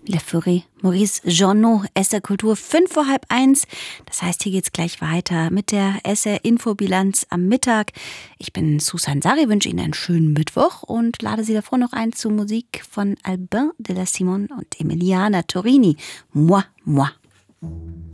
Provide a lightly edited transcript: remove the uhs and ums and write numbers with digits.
Le Feury, Maurice Jeannot, SR Kultur 5 vor halb eins. Das heißt, hier geht's gleich weiter mit der SR Infobilanz am Mittag. Ich bin Susan Sari, wünsche Ihnen einen schönen Mittwoch und lade Sie davor noch ein zu Musik von Albin de la Simone und Emiliana Torini. Moi, moi.